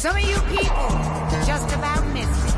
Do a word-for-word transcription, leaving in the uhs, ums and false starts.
Some of you people just about missed it.